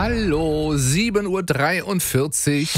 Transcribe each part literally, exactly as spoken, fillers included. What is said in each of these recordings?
Hallo, sieben Uhr dreiundvierzig.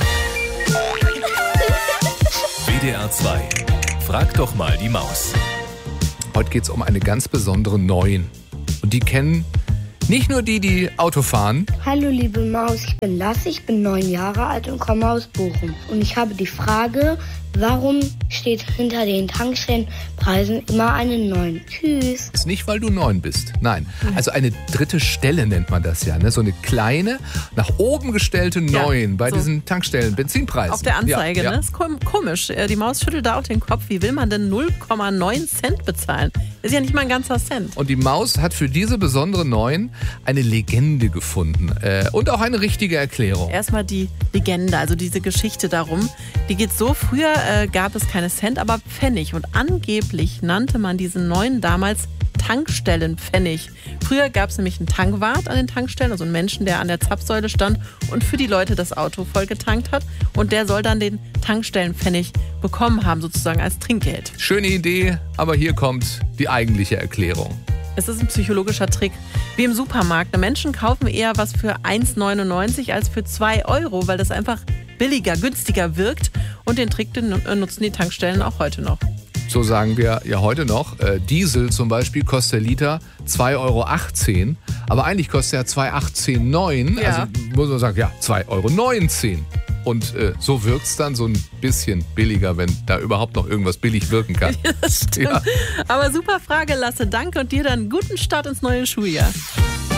W D R zwei. Frag doch mal die Maus. Heute geht es um eine ganz besondere Neun. Und die kennen nicht nur die, die Auto fahren. Hallo liebe Maus, ich bin Lasse, ich bin neun Jahre alt und komme aus Bochum. Und ich habe die Frage, warum steht hinter den Tankstellenpreisen immer eine neun? Tschüss. Das ist nicht, weil du neun bist. Nein, also eine dritte Stelle nennt man das ja. Ne? So eine kleine, nach oben gestellte neun bei so diesen Tankstellen, Benzinpreisen. Auf der Anzeige, ja, ne? ja. Ist kom- komisch. Die Maus schüttelt da auch den Kopf. Wie will man denn null Komma neun Cent bezahlen? Ist ja nicht mal ein ganzer Cent. Und die Maus hat für diese besondere neun eine Legende gefunden. Äh, und auch eine richtige Erklärung. Erstmal die Legende, also diese Geschichte darum. Die geht so, früher äh, gab es keine Cent, aber Pfennig. Und angeblich nannte man diesen neuen damals Tankstellenpfennig. Früher gab es nämlich einen Tankwart an den Tankstellen, also einen Menschen, der an der Zapfsäule stand und für die Leute das Auto voll getankt hat. Und der soll dann den Tankstellenpfennig bekommen haben, sozusagen als Trinkgeld. Schöne Idee, aber hier kommt die eigentliche Erklärung. Es ist ein psychologischer Trick. Wie im Supermarkt. Menschen kaufen eher was für eins neunundneunzig als für zwei Euro, weil das einfach billiger, günstiger wirkt. Und den Trick den nutzen die Tankstellen auch heute noch. So sagen wir ja heute noch. Äh, Diesel zum Beispiel kostet der Liter zwei Euro achtzehn. Aber eigentlich kostet er zwei Euro achtzehn Komma neun. Ja. Also muss man sagen, ja, zwei Euro neunzehn. Und äh, so wirkt es dann so ein bisschen billiger, wenn da überhaupt noch irgendwas billig wirken kann. Das stimmt. Ja. Aber super Frage, Lasse. Danke und dir dann guten Start ins neue Schuljahr.